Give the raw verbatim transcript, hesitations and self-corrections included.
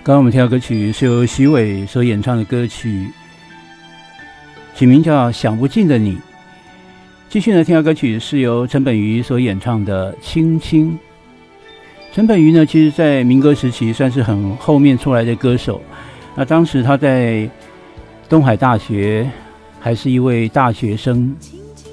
刚刚我们听到歌曲是由许巍所演唱的歌曲，曲名叫《想不尽的你》。继续呢，听到歌曲是由陈本瑜所演唱的《青青》。陈本瑜呢，其实在民歌时期算是很后面出来的歌手。那当时他在东海大学还是一位大学生，